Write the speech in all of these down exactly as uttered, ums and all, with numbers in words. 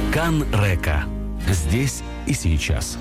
Кан Река. Здесь и сейчас.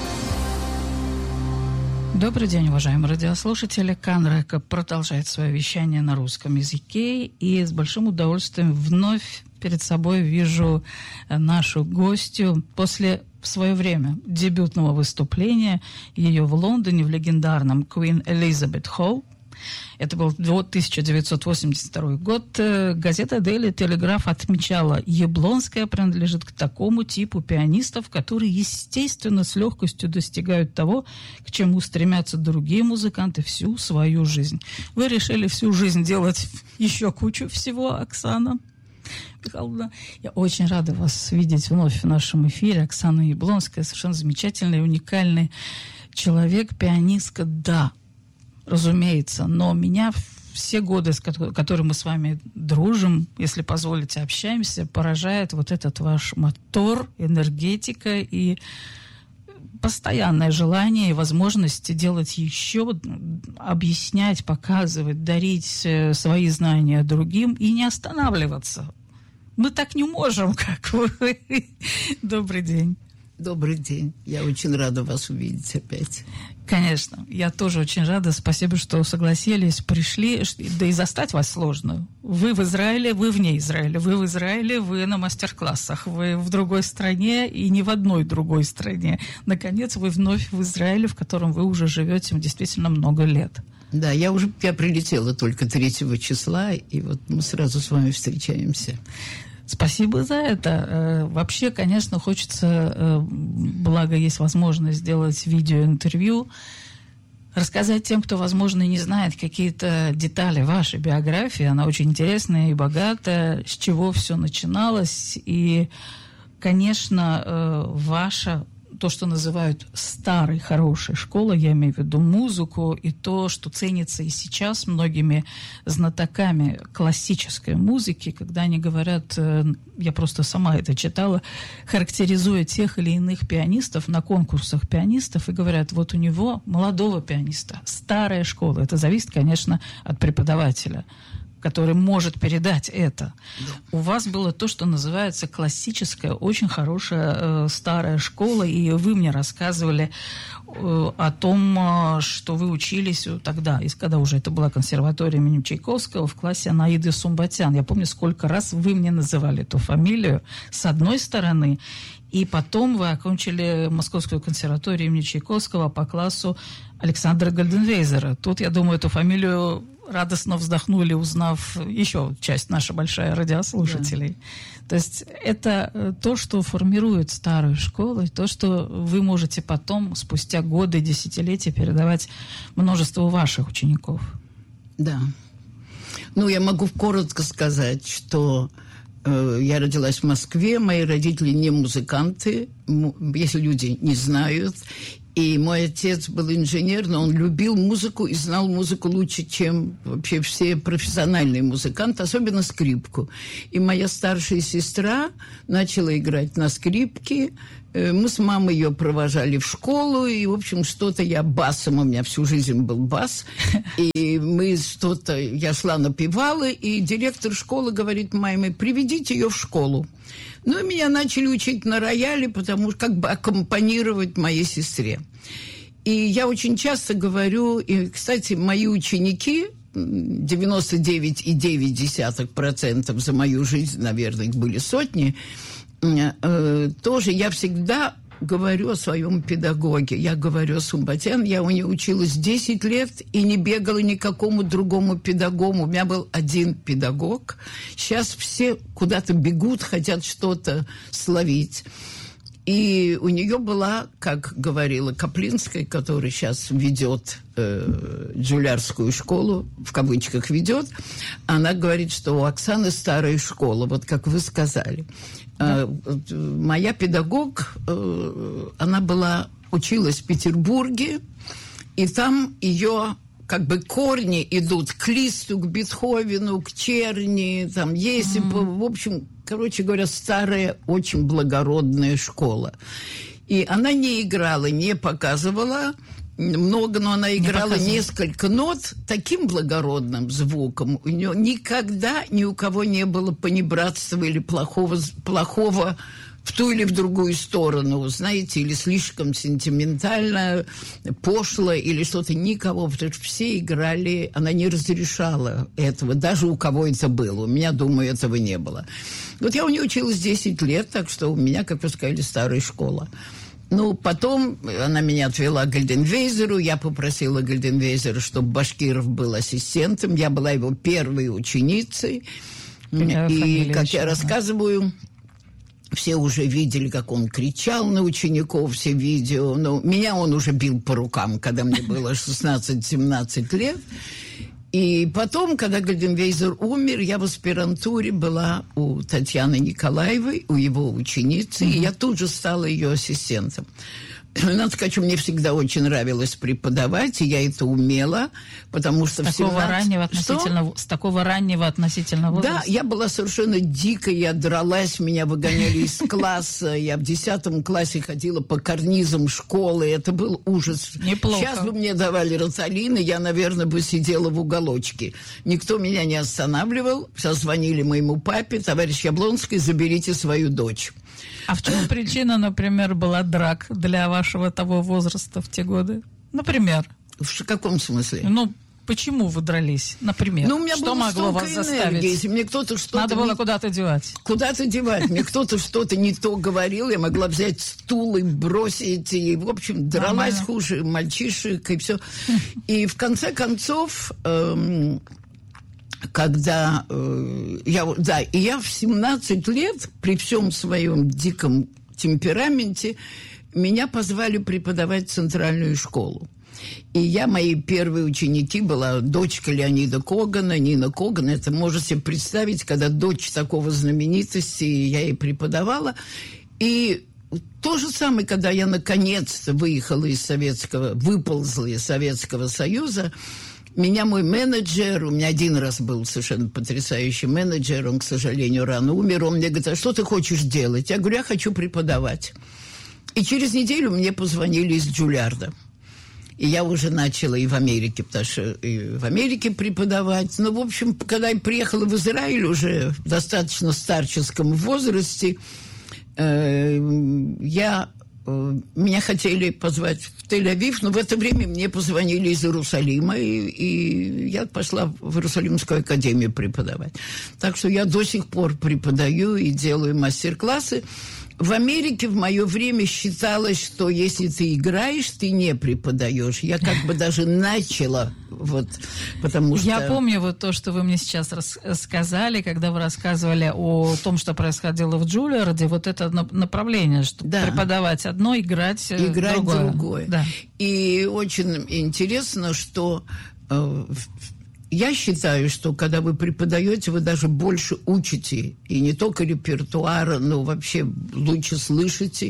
Добрый день, уважаемые радиослушатели. Кан Река продолжает свое вещание на русском языке. И с большим удовольствием вновь перед собой вижу нашу гостью после, в свое время, дебютного выступления ее в Лондоне в легендарном Queen Elizabeth Hall. Это был тысяча девятьсот восемьдесят второй год. Газета Daily Telegraph отмечала, Яблонская принадлежит к такому типу пианистов, которые, естественно, с легкостью достигают того, к чему стремятся другие музыканты всю свою жизнь. Вы решили всю жизнь делать еще кучу всего, Оксана Михайловна. Я очень рада вас видеть вновь в нашем эфире. Оксана Яблонская, совершенно замечательный, уникальный человек, пианистка, да. Разумеется, но меня все годы, с которыми мы с вами дружим, если позволите, общаемся, поражает вот этот ваш мотор, энергетика и постоянное желание и возможность делать еще, объяснять, показывать, дарить свои знания другим и не останавливаться. Мы так не можем, как вы. Добрый день. Добрый день. Я очень рада вас увидеть опять. Конечно, я тоже очень рада. Спасибо, что согласились, пришли. Да и застать вас сложно. Вы в Израиле, вы вне Израиля. Вы в Израиле, вы на мастер-классах. Вы в другой стране и не в одной другой стране. Наконец, вы вновь в Израиле, в котором вы уже живете действительно много лет. Да, я уже я прилетела только третьего числа, и вот мы сразу с вами встречаемся. Спасибо за это. Вообще, конечно, хочется, благо есть возможность сделать видеоинтервью, рассказать тем, кто, возможно, не знает какие-то детали вашей биографии. Она очень интересная и богатая, с чего все начиналось. И, конечно, ваша, то, что называют старой, хорошей школой, я имею в виду музыку, и то, что ценится и сейчас многими знатоками классической музыки, когда они говорят, я просто сама это читала, характеризуя тех или иных пианистов на конкурсах пианистов, и говорят, вот у него, молодого пианиста, старая школа. Это зависит, конечно, от преподавателя, который может передать это. Да. У вас было то, что называется классическая, очень хорошая э, старая школа, и вы мне рассказывали э, о том, э, что вы учились тогда, и когда уже это была консерватория имени Чайковского, в классе Анаиды Сумбатян. Я помню, сколько раз вы мне называли эту фамилию, с одной стороны, и потом вы окончили Московскую консерваторию имени Чайковского по классу Александра Гальденвейзера. Тут, я думаю, эту фамилию радостно вздохнули, узнав еще часть наша большая радиослушателей. Да. То есть это то, что формирует старую школу, и то, что вы можете потом, спустя годы, десятилетия, передавать множеству ваших учеников. Да. Ну, я могу коротко сказать, что э, я родилась в Москве, мои родители не музыканты, если люди не знают. И мой отец был инженер, но он любил музыку и знал музыку лучше, чем вообще все профессиональные музыканты, особенно скрипку. И моя старшая сестра начала играть на скрипке. Мы с мамой ее провожали в школу, и, в общем, что-то я басом, у меня всю жизнь был бас, и мы что-то, я шла напевала, и директор школы говорит маме, приведите ее в школу. Ну, и меня начали учить на рояле, потому что как бы аккомпанировать моей сестре. И я очень часто говорю, и, кстати, мои ученики, девяносто девять целых девять десятых процента за мою жизнь, наверное, их были сотни, э, тоже я всегда говорю о своем педагоге. Я говорю о Сумбатян, я у нее училась десять лет и не бегала ни к какому другому педагогу. У меня был один педагог. Сейчас все куда-то бегут, хотят что-то словить. И у нее была, как говорила Каплинская, которая сейчас ведет э, Джулиарскую школу, в кавычках ведет, она говорит, что у Оксаны старая школа, вот как вы сказали. Да. Э, моя педагог, э, она была, училась в Петербурге, и там ее как бы корни идут к Листу, к Бетховену, к Черни, там, Есипу, mm-hmm. в общем, короче говоря, старая, очень благородная школа. И она не играла, не показывала много, но она играла несколько нот таким благородным звуком. У нее никогда ни у кого не было понебратства или плохого, плохого в ту или в другую сторону, знаете, или слишком сентиментально, пошло, или что-то. Никого, потому что все играли, она не разрешала этого, даже у кого это было. У меня, думаю, этого не было. Вот я у нее училась десять лет, так что у меня, как вы сказали, старая школа. Ну, потом она меня отвела к Гальденвейзеру, я попросила Гальденвейзера, чтобы Башкиров был ассистентом, я была его первой ученицей. Какая и, как я рассказываю, все уже видели, как он кричал на учеников, все видео. Но меня он уже бил по рукам, когда мне было шестнадцать-семнадцать лет. И потом, когда Гальденвейзер умер, я в аспирантуре была у Татьяны Николаевой, у его ученицы, mm-hmm. и я тут же стала ее ассистентом. Надо сказать, что мне всегда очень нравилось преподавать, и я это умела, потому что... С такого семнадцать... раннего относительно... С такого раннего относительно возраста? Да, я была совершенно дикой, я дралась, меня выгоняли из класса, я в десятом классе ходила по карнизам школы, это был ужас. Неплохо. Сейчас бы мне давали Риталин, и я, наверное, бы сидела в уголочке. Никто меня не останавливал, созвонили моему папе: товарищ Яблонский, заберите свою дочь. А в чем причина, например, была драк для вашего того возраста в те годы? Например. В каком смысле? Ну, почему вы дрались, например? Ну, у меня что было могло вас заставить? Если мне кто-то что-то... Надо было не... куда-то девать. Куда-то девать. Мне кто-то что-то не то говорил, я могла взять стул и бросить, и, в общем, дралась Нормально. хуже мальчишек, и все. И, в конце концов... Эм... Когда э, я, да, и я в семнадцать лет, при всем своем диком темпераменте, меня позвали преподавать в центральную школу. И я, мои первые ученики, была дочка Леонида Когана, Нина Коган. Это можете себе представить, когда дочь такого знаменитости, я ей преподавала. И то же самое, когда я наконец-то выехала из Советского, выползла из Советского Союза, меня мой менеджер, у меня один раз был совершенно потрясающий менеджер, он, к сожалению, рано умер, он мне говорит: а что ты хочешь делать? Я говорю: я хочу преподавать. И через неделю мне позвонили из Джульярда. И я уже начала и в Америке, потому что и в Америке преподавать. Ну, в общем, когда я приехала в Израиль уже в достаточно старческом возрасте, э, я... Меня хотели позвать в Тель-Авив, но в это время мне позвонили из Иерусалима, и, и я пошла в Иерусалимскую академию преподавать. Так что я до сих пор преподаю и делаю мастер-классы. В Америке в мое время считалось, что если ты играешь, ты не преподаешь. Я как бы даже начала, вот, потому что... Я помню вот то, что вы мне сейчас рассказали, когда вы рассказывали о том, что происходило в Джульярде, вот это направление, что да. преподавать одно, играть, играть другое. другое. Да. И очень интересно, что... Э, Я считаю, что когда вы преподаете, вы даже больше учите. И не только репертуара, но вообще лучше слышите.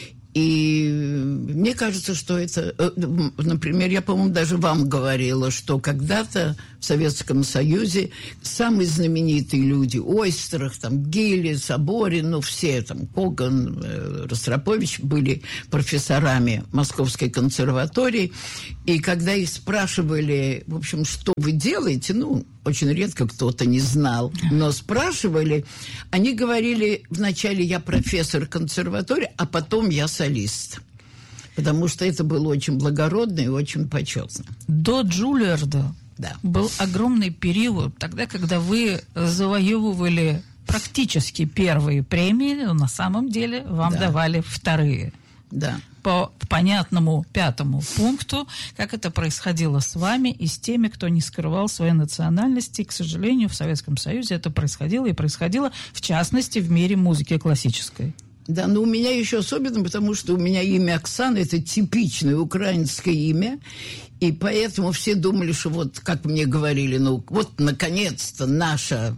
И мне кажется, что это... Например, я, по-моему, даже вам говорила, что когда-то в Советском Союзе самые знаменитые люди, Ойстерах, там, Гилли, Соборин, ну, все, там, Коган, Ростропович были профессорами Московской консерватории. И когда их спрашивали, в общем, что вы делаете, ну, очень редко кто-то не знал, но спрашивали, они говорили вначале: я профессор консерватории, а потом я солист. Потому что это было очень благородно и очень почетно. До Джульярда да. был огромный период, тогда, когда вы завоевывали практически первые премии, но на самом деле вам да. давали вторые. Да. По понятному пятому пункту, как это происходило с вами и с теми, кто не скрывал своей национальности. И, к сожалению, в Советском Союзе это происходило, и происходило, в частности, в мире музыки классической. Да, но у меня еще особенно, потому что у меня имя Оксана – это типичное украинское имя, и поэтому все думали, что вот, как мне говорили, ну, вот, наконец-то наша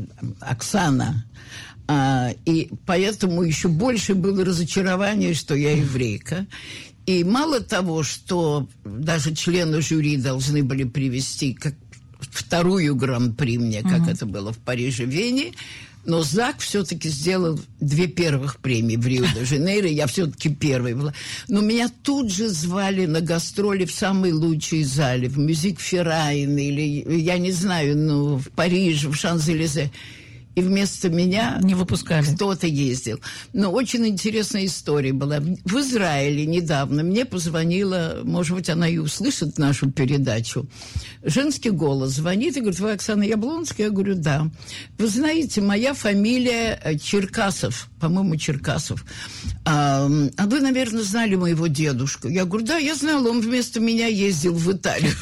Оксана. А, и поэтому еще больше было разочарование, что я еврейка. И мало того, что даже члены жюри должны были привести как вторую гран-при мне, как uh-huh. это было в Париже, Вене, но ЗАГ все-таки сделал две первых премии в Рио-де-Жанейро, я все-таки первой была. Но меня тут же звали на гастроли в самые лучшие залы, в Мюзик Феррайн или, я не знаю, ну, в Париже, в Шанс-Элизе. и вместо меня не выпускали. Кто-то ездил. Но очень интересная история была. В Израиле недавно мне позвонила, может быть, она и услышит нашу передачу, женский голос звонит и говорит: вы Оксана Яблонская? Я говорю: да. Вы знаете, моя фамилия Черкасов, по-моему, Черкасов. А, а вы, наверное, знали моего дедушку? Я говорю: да, я знала, он вместо меня ездил в Италию.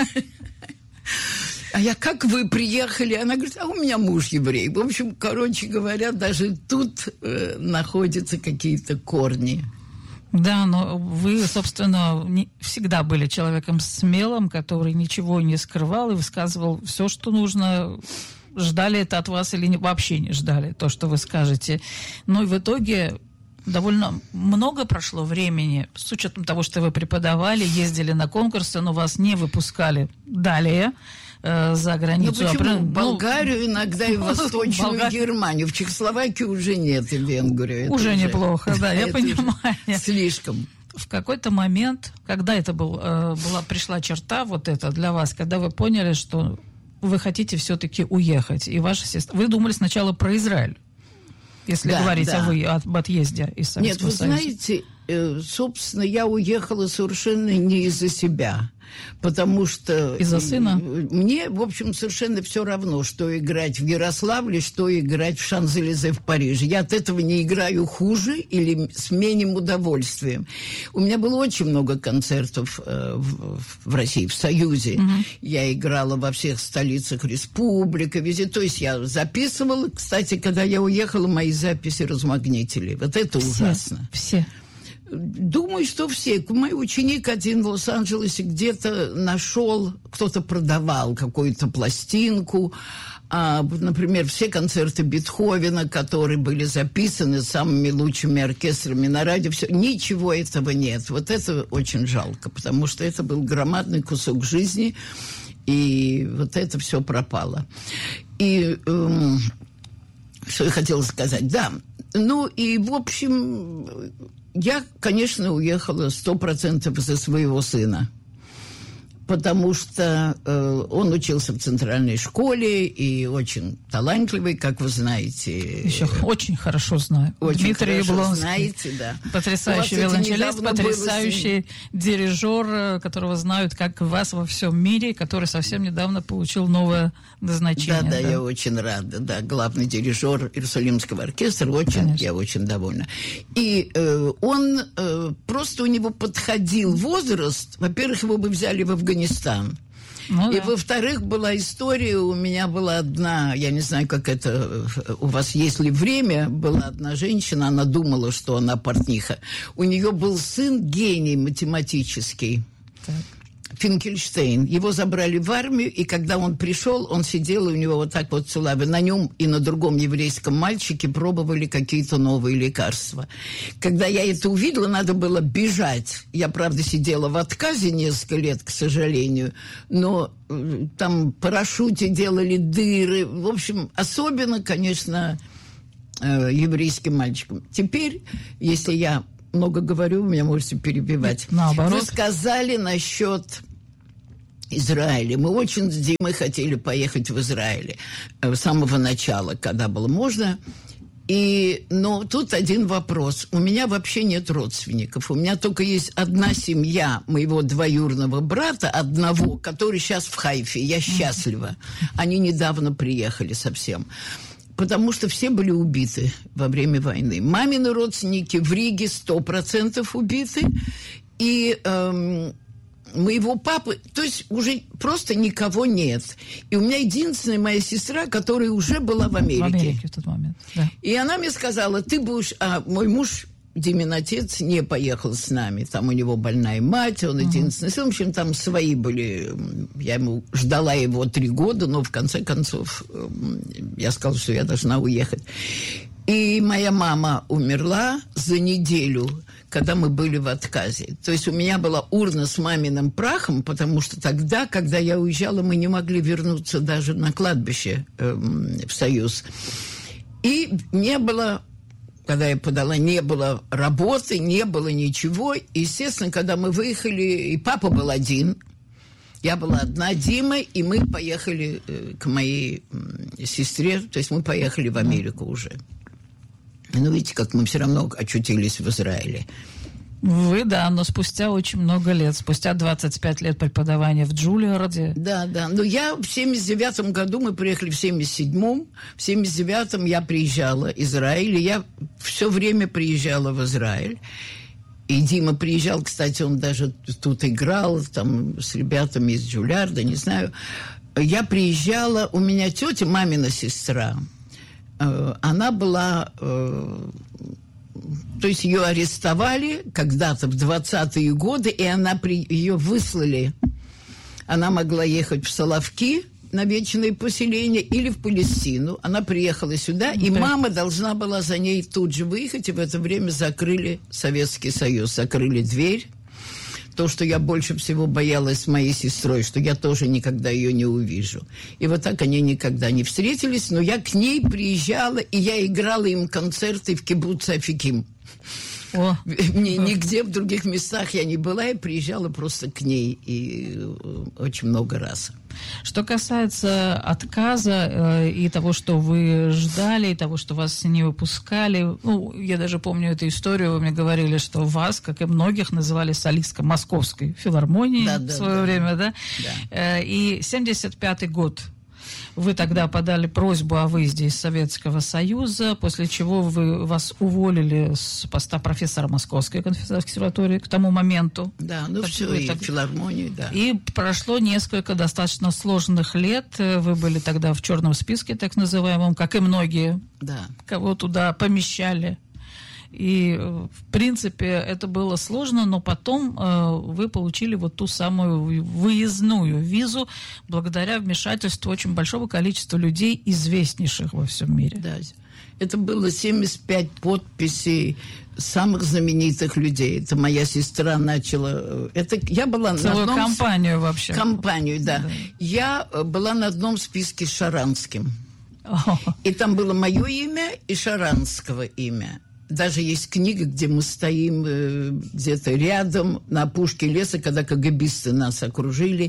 А я: как вы приехали? Она говорит: а у меня муж еврей. В общем, короче говоря, даже тут э, находятся какие-то корни. Да, но вы, собственно, не, всегда были человеком смелым, который ничего не скрывал и высказывал все, что нужно. Ждали это от вас или не, вообще не ждали то, что вы скажете. Но и в итоге довольно много прошло времени, с учетом того, что вы преподавали, ездили на конкурсы, но вас не выпускали далее э, за границу. Ну почему? А, в Болгарию, ну, иногда и в Восточную Болгар... Германию. В Чехословакии уже нет, и Венгрию. Уже, уже неплохо, да, я понимаю. Слишком. В какой-то момент, когда это был, э, была, пришла черта вот эта для вас, когда вы поняли, что вы хотите все-таки уехать, и ваша сестра... Вы думали сначала про Израиль, если да, говорить да. о вы, об отъезде из Советского Нет, вы Союза. знаете, э, собственно, я уехала совершенно не из-за себя, потому что... Из-за сына? Мне, в общем, совершенно все равно, что играть в Ярославле, что играть в Шанзелизе в Париже. Я от этого не играю хуже или с меньшим удовольствием. У меня было очень много концертов э, в, в России, в Союзе. Угу. Я играла во всех столицах республики, везде. То есть я записывала. Кстати, когда я уехала, мои записи размагнитили. Вот это все, ужасно. Все. Думаю, что все. Мой ученик один в Лос-Анджелесе где-то нашел, кто-то продавал какую-то пластинку. А, например, все концерты Бетховена, которые были записаны самыми лучшими оркестрами на радио, все, ничего этого нет. Вот это очень жалко, потому что это был громадный кусок жизни, и вот это все пропало. И эм, что я хотела сказать? Да, ну и в общем... Я, конечно, уехала сто процентов из-за своего сына, потому что э, он учился в центральной школе и очень талантливый, как вы знаете. Еще очень хорошо знаю. Очень Дмитрий хорошо Яблонский, знаете, да. Потрясающий виолончелист, потрясающий дирижер, которого знают как вас во всем мире, который совсем недавно получил новое назначение. Да, да, да, я очень рада, да, главный дирижер Иерусалимского оркестра, очень, я очень довольна. И э, он, э, просто у него подходил возраст, во-первых, его бы взяли в Афганистан. Ну, и, да. Во-вторых, была история, у меня была одна, я не знаю, как это, у вас есть ли время, была одна женщина, она думала, что она портниха. У нее был сын гений математический. Так. Финкельштейн. Его забрали в армию, и когда он пришел, он сидел, и у него вот так вот сулавы. На нем и на другом еврейском мальчике пробовали какие-то новые лекарства. Когда я это увидела, надо было бежать. Я, правда, сидела в отказе несколько лет, к сожалению, но э, там в парашюте делали дыры. В общем, особенно, конечно, э, еврейским мальчикам. Теперь, если я много говорю, вы меня можете перебивать. Наоборот. Вы сказали насчет Израиля. Мы очень с Димой хотели поехать в Израиль с самого начала, когда было можно. И, но тут один вопрос. У меня вообще нет родственников. У меня только есть одна семья моего двоюродного брата, одного, который сейчас в Хайфе. Я счастлива. Они недавно приехали совсем. Потому что все были убиты во время войны. Мамины родственники в Риге сто процентов убиты. И эм, моего папы... То есть уже просто никого нет. И у меня единственная моя сестра, которая уже была в Америке. В Америке в тот момент, да. И она мне сказала, ты будешь... А мой муж... Димин отец не поехал с нами. Там у него больная мать, он единственный сын. В общем, там свои были. Я ему ждала его три года, но в конце концов я сказала, что я должна уехать. И моя мама умерла за неделю, когда мы были в отказе. То есть у меня была урна с маминым прахом, потому что тогда, когда я уезжала, мы не могли вернуться даже на кладбище э, в Союз. И не было... Когда я подала, не было работы, не было ничего. Естественно, когда мы выехали, и папа был один, Я была одна, Дима, и мы поехали к моей сестре, то есть мы поехали в Америку уже. Ну, видите, как мы все равно очутились в Израиле. Вы, да, но спустя очень много лет, спустя двадцать пять лет преподавания в Джулиарде. Да, да. Но я в семьдесят девятом году, мы приехали в семьдесят седьмом, в семьдесят девятом я приезжала в Израиль, и я все время приезжала в Израиль. И Дима приезжал, кстати, он даже тут играл, там, с ребятами из Джулиарда, не знаю. Я приезжала, у меня тетя, мамина сестра, э, она была... Э, то есть ее арестовали когда-то в двадцатые годы, и она при, ее выслали. Она могла ехать в Соловки на вечное поселение или в Палестину. Она приехала сюда, и мама должна была за ней тут же выехать, и в это время закрыли Советский Союз, закрыли дверь. То, что я больше всего боялась с моей сестрой, что я тоже никогда ее не увижу. И вот так они никогда не встретились, но я к ней приезжала, и я играла им концерты в кибуце Афиким. О. Мне нигде в других местах я не была, я приезжала просто к ней, и очень много раз. Что касается отказа э, и того, что вы ждали, и того, что вас не выпускали, ну, я даже помню эту историю, вы мне говорили, что вас, как и многих, называли солисткой Московской филармонии да, в да, свое да. время, да? Да. Э, и семьдесят пятый год. Вы тогда подали просьбу о выезде из Советского Союза, после чего вы, вас уволили с поста профессора Московской консерватории к тому моменту. Да, ну все, и так... филармонии, да. И прошло несколько достаточно сложных лет. Вы были тогда в черном списке, так называемом, как и многие, да. кого туда помещали. И, в принципе, это было сложно, но потом э, вы получили вот ту самую выездную визу благодаря вмешательству очень большого количества людей, известнейших во всем мире. Да, это было семьдесят пять подписей самых знаменитых людей. Это моя сестра начала... Это я была Целую на одном... компанию вообще. Компанию, да. да. Я была на одном списке с Шаранским. О. И там было мое имя и Шаранского имя. Даже есть книга, где мы стоим э, где-то рядом на опушке леса, когда КГБисты нас окружили.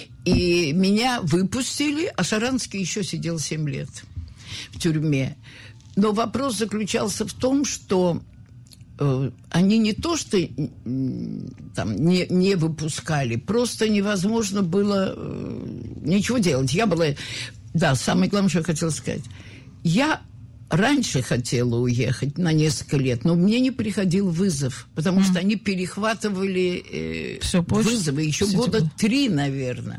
И меня выпустили, а Шаранский еще сидел семь лет в тюрьме. Но вопрос заключался в том, что э, они не то, что э, там, не, не выпускали, просто невозможно было э, ничего делать. Я была... Да, самое главное, что я хотела сказать. Я... Раньше хотела уехать на несколько лет, но мне не приходил вызов, потому mm. что они перехватывали э, вызовы еще Все года типа. три, наверное.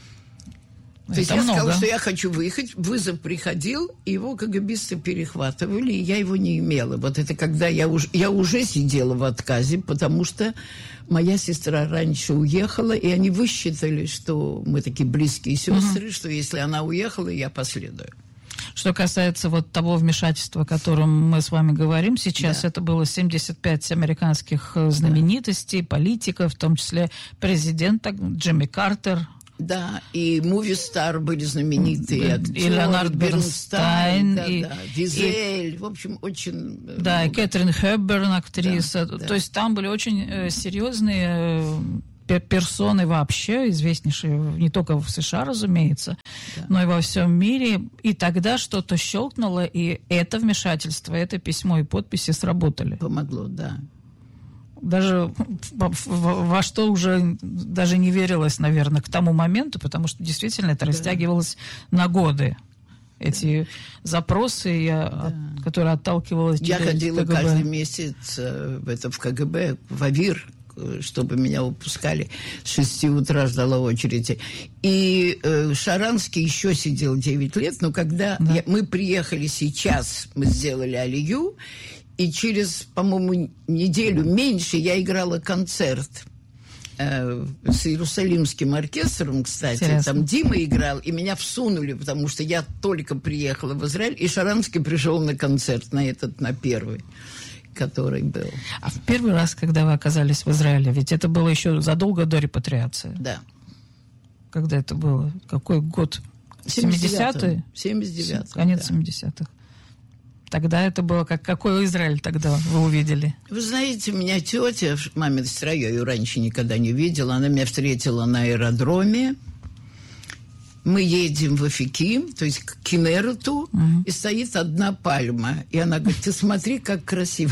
Это То есть много. Я сказала, что я хочу выехать, вызов приходил, и его КГБисты перехватывали, и я его не имела. Вот это когда я уже, я уже сидела в отказе, потому что моя сестра раньше уехала, и они высчитали, что мы такие близкие сестры, mm-hmm. что если она уехала, я последую. Что касается вот того вмешательства, о котором мы с вами говорим сейчас, да. это было семьдесят пять американских знаменитостей, да. политиков, в том числе президент Джимми Картер. Да, и муви-стар были знаменитые актеры. И Леонард Бернстайн. Да, и, да, Визель, и, в общем, очень... Да, много. И Кэтрин Хэбберн, актриса. Да, да. То есть там были очень э, серьезные... Э, персоны вообще, известнейшие не только в США, разумеется, да. но и во всем мире. И тогда что-то щелкнуло, и это вмешательство, это письмо и подписи сработали. Помогло, да. Даже во, во что уже даже не верилось, наверное, к тому моменту, потому что действительно это да. растягивалось на годы. Эти да. запросы, я, да. от, которые отталкивалась через Я ходила КГБ. Каждый месяц в, это, в КГБ, в АВИР, чтобы меня выпускали. С шести утра ждала очереди. И э, Шаранский еще сидел девять лет, но когда да. я, мы приехали сейчас, мы сделали алию, и через, по-моему, неделю меньше я играла концерт э, с Иерусалимским оркестром, кстати. Интересно. Там Дима играл, и меня всунули, потому что я только приехала в Израиль, и Шаранский пришел на концерт, на этот, на первый. Который был. А в первый раз, когда вы оказались в Израиле, ведь это было еще задолго до репатриации. Да. Когда это было? Какой год? семидесятые? семьдесят девятый. Конец да. семидесятых. Тогда это было как... Какой Израиль тогда вы увидели? Вы знаете, у меня тетя, мамина сестра, я ее раньше никогда не видела, она меня встретила на аэродроме. Мы едем в Афиким, то есть к Кинерету, угу. и стоит одна пальма. И она говорит, ты смотри, как красиво.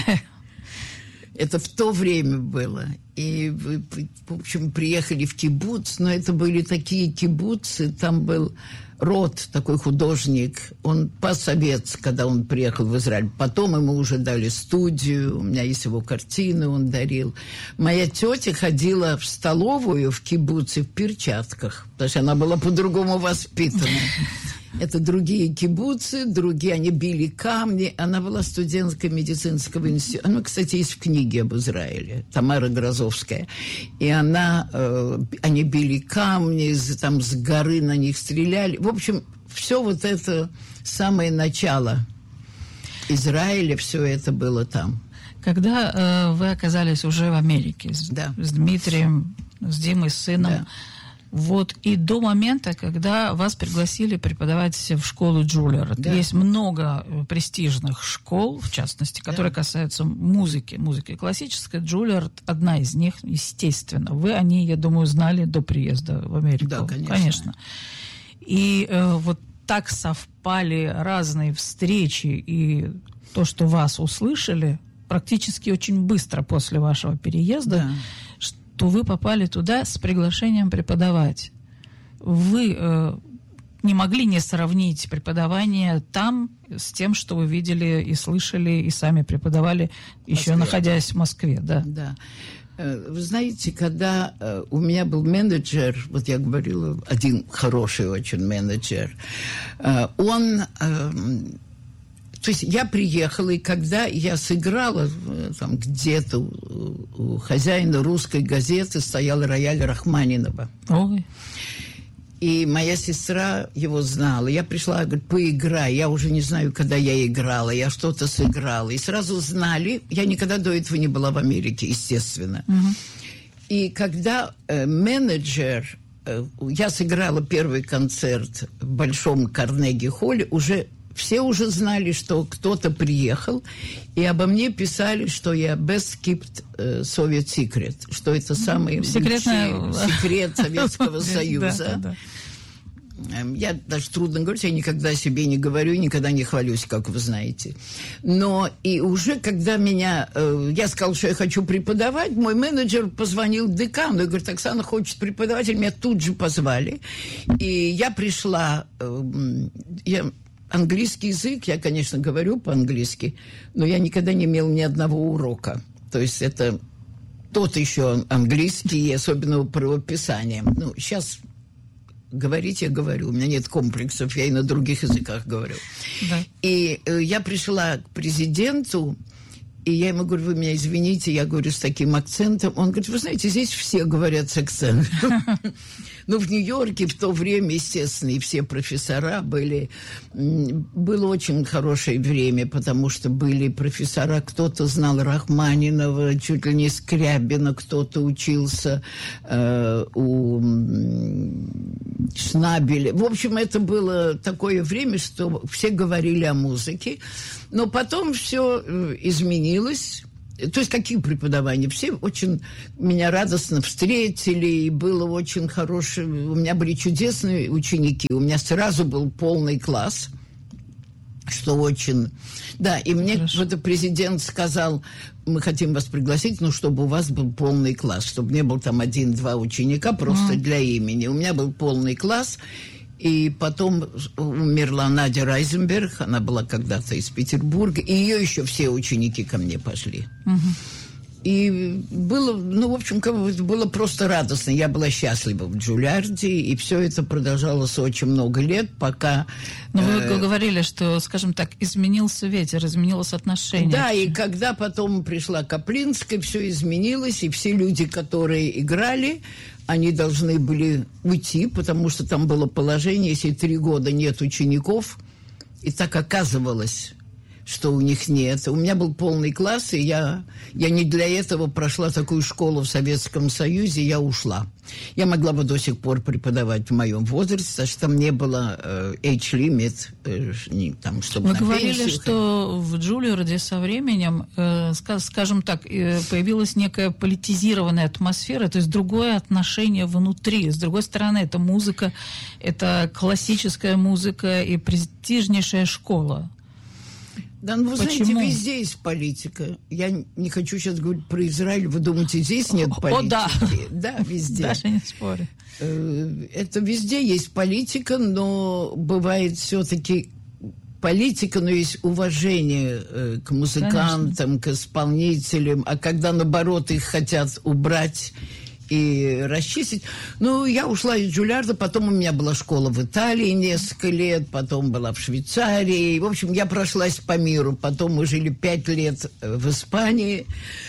Это в то время было. И, в общем, приехали в кибуц, но это были такие кибуцы, там был Рот, такой художник, он пас овец, когда он приехал в Израиль. Потом ему уже дали студию, у меня есть его картины, он дарил. Моя тетя ходила в столовую в кибуце в перчатках, потому что она была по-другому воспитана. Это другие кибуцы, другие, они били камни. Она была студенткой медицинского института. Она, кстати, есть в книге об Израиле, Тамара Грозовская. И она, э, они били камни, там с горы на них стреляли. В общем, все вот это самое начало Израиля, все это было там. Когда э, вы оказались уже в Америке с, да. с Дмитрием, с Димой, с сыном, да. Вот и до момента, когда вас пригласили преподавать в школу Джулиард. Да. Есть много престижных школ, в частности, которые да. касаются музыки, музыки классической. Джулиард одна из них, естественно. Вы о ней, я думаю, знали до приезда в Америку. Да, конечно. конечно. И э, вот так совпали разные встречи, и то, что вас услышали, практически очень быстро после вашего переезда, да. то вы попали туда с приглашением преподавать. Вы э, не могли не сравнить преподавание там с тем, что вы видели и слышали, и сами преподавали, еще находясь в Москве. Да. Да. Вы знаете, когда э, у меня был менеджер, вот я говорила, один хороший очень менеджер, э, он... Э, То есть я приехала, и когда я сыграла там где-то у, у хозяина русской газеты стоял рояль Рахманинова. Ой. И моя сестра его знала. Я пришла, говорит, поиграй. Я уже не знаю, когда я играла. Я что-то сыграла. И сразу знали. Я никогда до этого не была в Америке, естественно. Угу. И когда э, менеджер... Э, я сыграла первый концерт в Большом Карнеги-холле, уже... Все уже знали, что кто-то приехал, и обо мне писали, что я best kept uh, Soviet secret, что это самый Секретная... секрет Советского Союза. Я даже трудно говорить, я никогда о себе не говорю, никогда не хвалюсь, как вы знаете. Но и уже когда меня... Э, я сказала, что я хочу преподавать, мой менеджер позвонил декану и говорит, Оксана хочет преподавать, и меня тут же позвали. И я пришла... Э, я, Английский язык, я, конечно, говорю по-английски, но я никогда не имел ни одного урока. То есть это тот еще английский, особенно правописанием. Ну, сейчас говорить я говорю, у меня нет комплексов, я и на других языках говорю. Да. И э, я пришла к президенту, и я ему говорю, вы меня извините, я говорю с таким акцентом. Он говорит, вы знаете, здесь все говорят с акцентом. Ну, в Нью-Йорке в то время, естественно, и все профессора были... Было очень хорошее время, потому что были профессора, кто-то знал Рахманинова, чуть ли не Скрябина, кто-то учился э, у Шнабеля. В общем, это было такое время, что все говорили о музыке. Но потом все изменилось. То есть какие преподавания? Все очень меня радостно встретили, и было очень хорошее... У меня были чудесные ученики. У меня сразу был полный класс, что очень... Да, и мне вот президент сказал, мы хотим вас пригласить, но чтобы у вас был полный класс, чтобы не был там один-два ученика просто mm. для имени. У меня был полный класс. И потом умерла Надя Райзенберг, она была когда-то из Петербурга, и ее еще все ученики ко мне пошли. Угу. И было, ну, в общем, было просто радостно. Я была счастлива в Джулиарде, и все это продолжалось очень много лет, пока... Но вы э, говорили, что, скажем так, изменился ветер, изменилось отношение. Да, и когда потом пришла Каплинская, все изменилось, и все люди, которые играли... Они должны были уйти, потому что там было положение, если три года нет учеников, и так оказывалось, что у них нет. У меня был полный класс, и я, я не для этого прошла такую школу в Советском Союзе, я ушла. Я могла бы до сих пор преподавать в моем возрасте, потому что там не было э, age limit, э, не, там, чтобы Вы на говорили, пенсию. что в Джулиарде со временем, э, скажем так, э, появилась некая политизированная атмосфера, то есть другое отношение внутри. С другой стороны, это музыка, это классическая музыка и престижнейшая школа. Да, ну вы Почему? знаете, везде есть политика. Я не хочу сейчас говорить про Израиль. Вы думаете, здесь нет политики? О, да. Да, везде. Даже не спорю. Это везде есть политика, но бывает все-таки политика, но есть уважение к музыкантам, конечно, к исполнителям. А когда, наоборот, их хотят убрать и расчистить. Ну, я ушла из Джулиарда, потом у меня была школа в Италии несколько лет, потом была в Швейцарии. В общем, я прошлась по миру. Потом мы жили пять лет в Испании.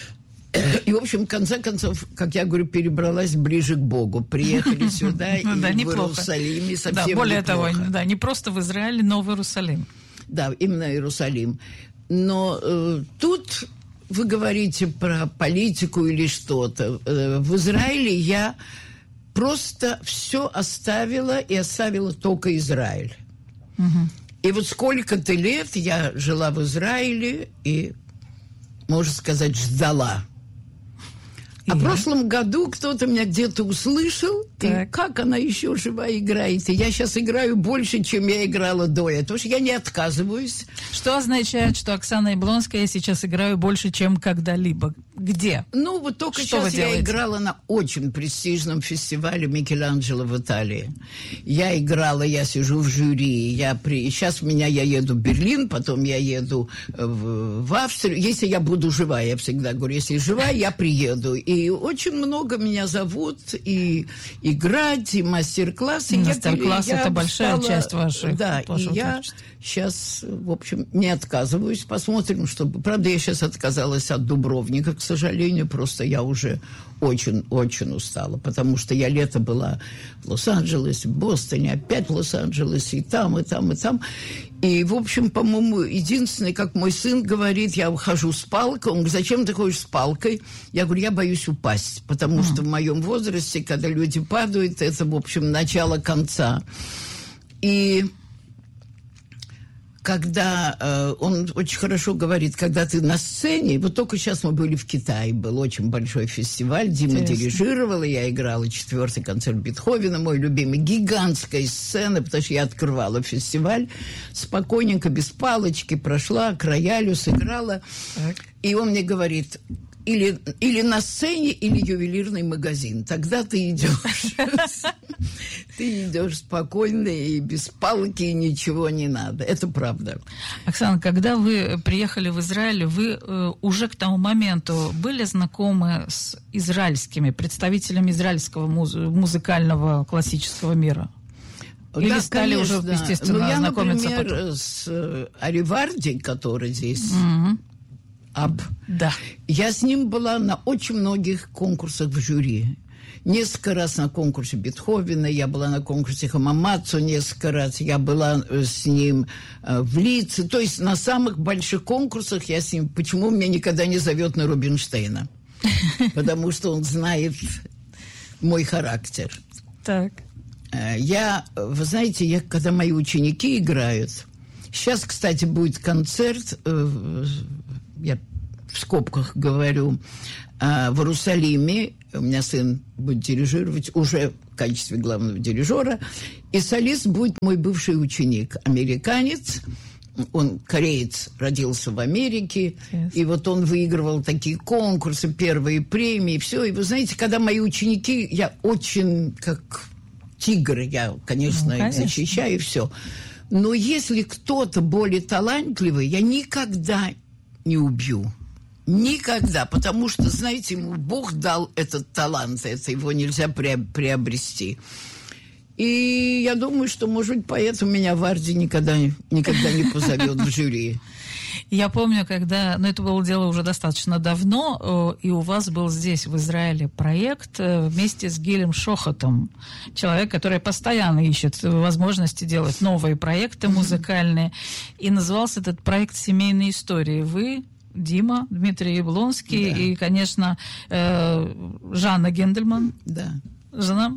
И, в общем, в конце концов, как я говорю, перебралась ближе к Богу. Приехали сюда, и в Иерусалиме совсем неплохо. Да, более того, да, не просто в Израиле, но в Иерусалим. Да, именно Иерусалим. Но э, тут вы говорите про политику или что-то. Э, в Израиле я просто все оставила и оставила только Израиль. Угу. И вот сколько-то лет я жила в Израиле и, можно сказать, ждала. А в прошлом году кто-то меня где-то услышал, и как она еще жива играет. И я сейчас играю больше, чем я играла до этого, потому что я не отказываюсь. Что означает, что Оксана Яблонская я сейчас играю больше, чем когда-либо? Где? Ну, вот только что сейчас я играла на очень престижном фестивале Микеланджело в Италии. Я играла, я сижу в жюри. Я при... Сейчас у меня, я еду в Берлин, потом я еду в, в Австрию. Если я буду жива, я всегда говорю, если жива, я приеду. И очень много меня зовут, и играть, и мастер-классы. Мастер-класс — это большая стала... часть вашей, да, вашего и я творчества. Сейчас, в общем, не отказываюсь. Посмотрим, что... Правда, я сейчас отказалась от Дубровника, к сожалению. Просто я уже очень-очень устала. Потому что я лето была в Лос-Анджелесе, в Бостоне, опять в Лос-Анджелесе, и там, и там, и там. И, в общем, по-моему, единственное, как мой сын говорит, я хожу с палкой. Он говорит, зачем ты ходишь с палкой? Я говорю, я боюсь упасть. Потому mm. что в моем возрасте, когда люди падают, это, в общем, начало конца. И... Когда э, он очень хорошо говорит, когда ты на сцене, вот только сейчас мы были в Китае, был очень большой фестиваль, Дима Интересно. дирижировала, я играла четвертый концерт Бетховена, мой любимый, гигантская сцена, потому что я открывала фестиваль, спокойненько, без палочки, прошла, к роялю сыграла, так. И он мне говорит... Или, или на сцене, или ювелирный магазин. Тогда ты идешь. Ты идешь спокойно, и без палки, и ничего не надо. Это правда. Оксана, когда вы приехали в Израиль, вы э, уже к тому моменту были знакомы с израильскими, представителями израильского муз- музыкального классического мира? Или да, стали конечно. уже, естественно, Но я, знакомиться например, потом? с э, Ариварди, который здесь... Mm-hmm. Аб. Да. Я с ним была на очень многих конкурсах в жюри. Несколько раз на конкурсе Бетховена, я была на конкурсе Хамамацу несколько раз, я была с ним э, в Лидсе. То есть на самых больших конкурсах я с ним... Почему меня никогда не зовет на Рубинштейна? Потому что он знает мой характер. Так. Я, вы знаете, я, когда мои ученики играют... Сейчас, кстати, будет концерт... Э, я в скобках говорю, в Иерусалиме. У меня сын будет дирижировать уже в качестве главного дирижера. И солист будет мой бывший ученик, американец. Он кореец, родился в Америке. Yes. И вот он выигрывал такие конкурсы, первые премии, все. И вы знаете, когда мои ученики, я очень как тигр, я, конечно, ну, конечно. защищаю все. Но если кто-то более талантливый, я никогда не убью. Никогда. Потому что, знаете, ему Бог дал этот талант. Это его нельзя приобрести. И я думаю, что, может быть, поэтому меня Варди никогда, никогда не позовет в жюри. Я помню, когда, ну это было дело уже достаточно давно, и у вас был здесь, в Израиле, проект вместе с Гилем Шохотом. Человек, который постоянно ищет возможности делать новые проекты музыкальные. И назывался этот проект «Семейные истории». Вы, Дима, Дмитрий Яблонский, да. и, конечно, Жанна Гендельман. Да. Жена.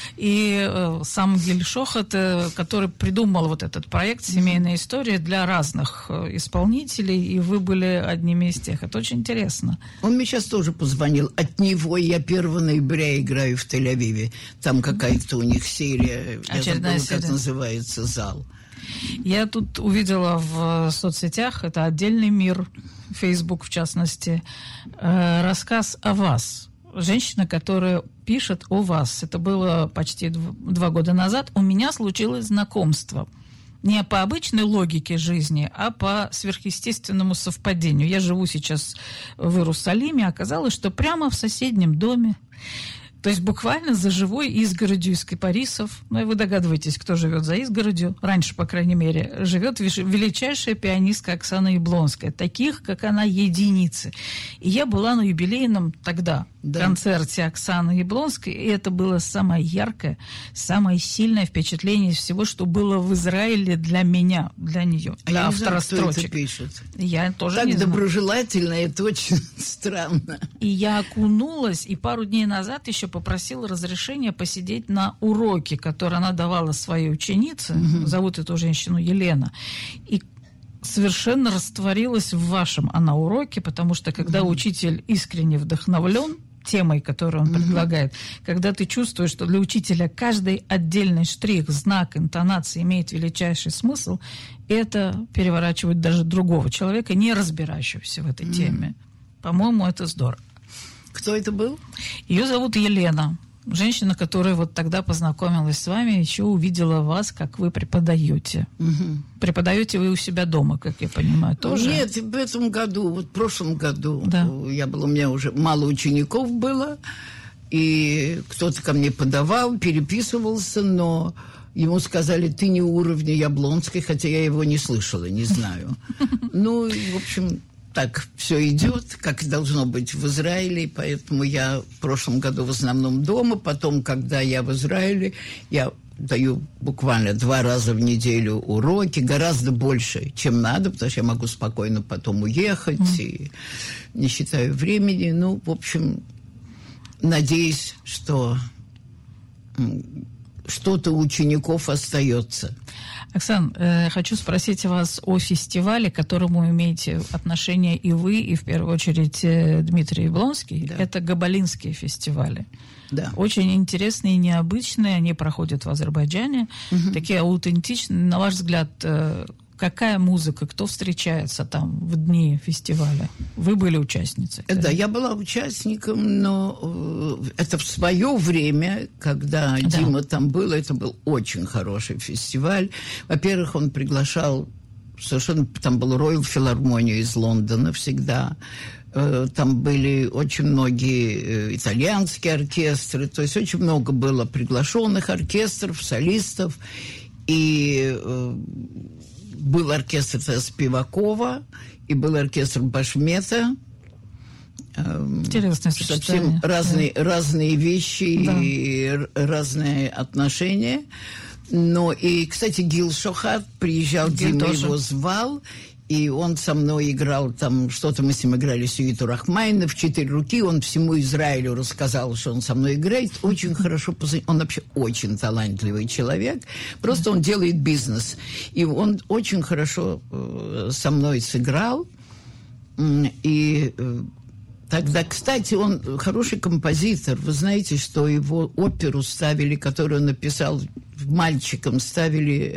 И э, сам Гиль Шохот, э, который придумал вот этот проект «Семейная история» для разных э, исполнителей, и вы были одними из тех. Это очень интересно. Он мне сейчас тоже позвонил. От него я первого ноября играю в Тель-Авиве. Там какая-то у них серия, Очередная я забыла, серия. как называется, зал. Я тут увидела в соцсетях, это отдельный мир, Facebook в частности, э, рассказ о вас. Женщина, которая пишет о вас. Это было почти два года назад. У меня случилось знакомство. Не по обычной логике жизни, а по сверхъестественному совпадению. Я живу сейчас в Иерусалиме. Оказалось, что прямо в соседнем доме, то есть буквально за живой изгородью из кипарисов, ну и вы догадываетесь, кто живет за изгородью, раньше, по крайней мере, живет величайшая пианистка Оксана Яблонская. Таких, как она, единицы. И я была на юбилейном тогда да. концерте Оксаны Яблонской, и это было самое яркое, самое сильное впечатление из всего, что было в Израиле для меня, для нее, а для я автора не знаю, кто строчек. это пишет. Я тоже так не знаю. доброжелательно, это очень странно. И я окунулась, и пару дней назад еще попросила разрешения посидеть на уроке, который она давала своей ученице, угу. зовут эту женщину Елена, и совершенно растворилась в вашем она уроке, потому что когда угу. учитель искренне вдохновлен темой, которую он угу. предлагает, когда ты чувствуешь, что для учителя каждый отдельный штрих, знак, интонация имеет величайший смысл, это переворачивает даже другого человека, не разбирающегося в этой угу. теме. По-моему, это здорово. Кто это был? Ее зовут Елена. Женщина, которая вот тогда познакомилась с вами, еще увидела вас, как вы преподаете. Угу. Преподаете вы у себя дома, как я понимаю, тоже? Нет, в этом году, вот в прошлом году, да. я была, у меня уже мало учеников было, и кто-то ко мне подавал, переписывался, но ему сказали, ты не уровня Яблонской, хотя я его не слышала, не знаю. Ну, в общем... Так все идет, как должно быть в Израиле, поэтому я в прошлом году в основном дома, потом, когда я в Израиле, я даю буквально два раза в неделю уроки, гораздо больше, чем надо, потому что я могу спокойно потом уехать, mm. и не считаю времени. Ну, в общем, надеюсь, что что-то у учеников остается. Оксан, э, хочу спросить вас о фестивале, к которому имеете отношение и вы, и в первую очередь э, Дмитрий Яблонский. Да. Это габалинские фестивали. Да. Очень интересные и необычные. Они проходят в Азербайджане. Угу. Такие аутентичные. На ваш взгляд, э, какая музыка, кто встречается там в дни фестиваля? Вы были участницей? Да, я была участником, но э, это в свое время, когда да. Дима там был, это был очень хороший фестиваль. Во-первых, он приглашал совершенно... Там был Роял Филармония из Лондона всегда. Э, там были очень многие э, итальянские оркестры. То есть очень много было приглашенных оркестров, солистов. И... Э, был оркестр Спивакова, и был оркестр Башмета. Интересное сочетание. Совсем разные, да. разные вещи да. и разные отношения. Но и, кстати, Гил Шохот приезжал, Гил Дима тоже. его звал, и он со мной играл там, что-то мы с ним играли, сюиту Рахмайна в четыре руки, он всему Израилю рассказал, что он со мной играет, очень хорошо, он вообще очень талантливый человек, просто он делает бизнес, и он очень хорошо э, со мной сыграл, и э, тогда, кстати, он хороший композитор, вы знаете, что его оперу ставили, которую он написал мальчиком, ставили